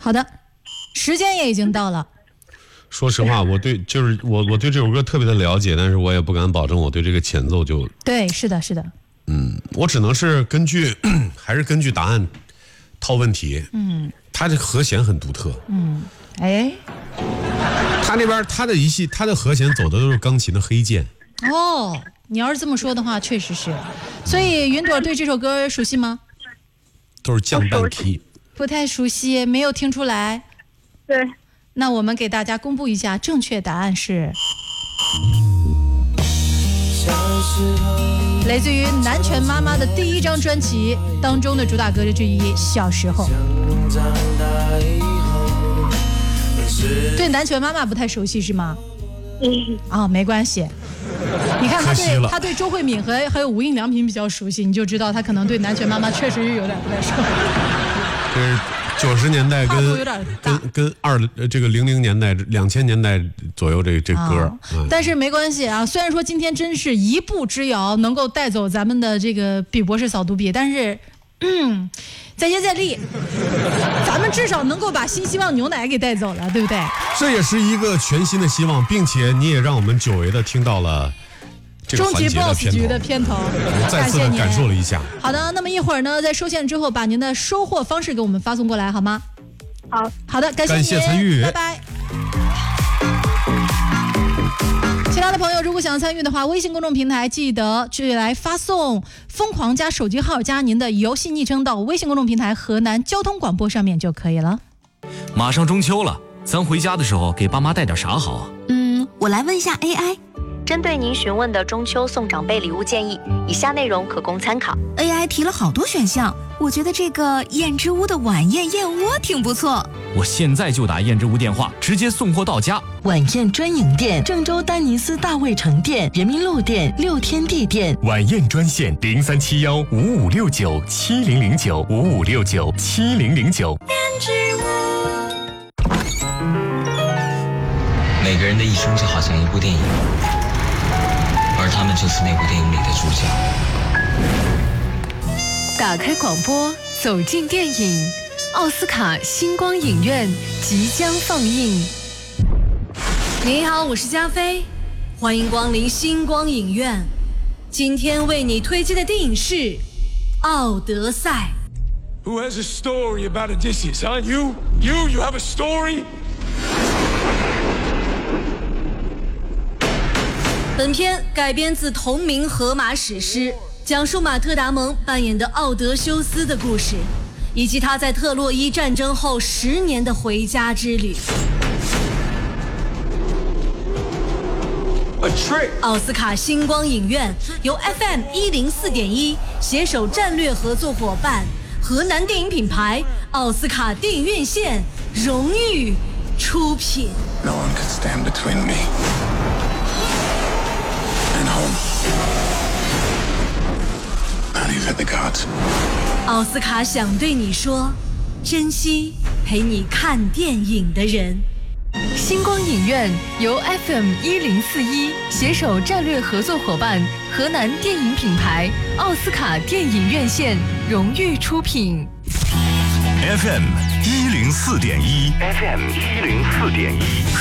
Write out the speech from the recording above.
好的，时间也已经到了。 说实话，我对这首歌特别的了解，但是我也不敢保证我对这个前奏就对，是的，是的。 我只能是还是根据答案套问题。它的和弦很独特。他那边他的和弦走的都是钢琴的黑键。 哦，你要是这么说的话，确实是。所以云朵对这首歌熟悉吗？ 都是降半 key。 不太熟悉，没有听出来。 对。 那我们给大家公布一下，正确答案是来自于南拳妈妈的第一张专辑当中的主打歌之一《小时候》。对南拳妈妈不太熟悉是吗？没关系。你看他对周慧敏还有无印良品比较熟悉，你就知道他可能对南拳妈妈确实是有点不太熟悉。 90年代跟00年代、2000年代左右这歌， 但是没关系啊。虽然说今天真是一步之遥，能够带走咱们的这个比博士扫毒笔，但是，再接再厉，咱们至少能够把新希望牛奶给带走了，对不对？ 这也是一个全新的希望，并且你也让我们久违的听到了这个环节的片头，终极 BOSS 局的片头，再次的感受了一下。 好的，那么一会儿呢，在收线之后，把您的收货方式给我们发送过来，好吗？好的，感谢参与， 拜拜。其他的朋友如果想参与的话，微信公众平台记得去来发送疯狂加手机号加您的游戏昵称到微信公众平台河南交通广播上面就可以了。 马上中秋了，咱回家的时候给爸妈带点啥好啊？ 我来问一下 AI。 针对您询问的中秋送长辈礼物建议，以下内容可供参考。 AI 提了好多选项，我觉得这个燕之屋的晚宴燕窝挺不错。 我现在就打燕之屋电话，直接送货到家。 晚宴专营店：郑州丹尼斯大卫城店、人民路店、六天地店。 晚宴专线03715569700955697009。 燕之屋。 每个人的一生就好像一部电影，而他们就是那部电影里的主角。 打开广播，走进电影，奥斯卡星光影院即将放映。 您好，我是加菲，欢迎光临星光影院。今天为你推荐的电影是《奥德赛》。 Who has a story about Odysseus, huh? You have a story? 本片改编自同名荷马史诗，讲述马特·达蒙扮演的奥德修斯的故事，以及他在特洛伊战争后10年的回家之旅。奥斯卡星光影院由 FM 104.1携手战略合作伙伴河南电影品牌奥斯卡电影院线荣誉出品。 No one could stand between me and home. Not even the gods. 奥斯卡想对你说，珍惜陪你看电影的人。 星光影院由 FM 1041携手战略合作伙伴河南电影品牌奥斯卡电影院线荣誉出品。 FM 104.1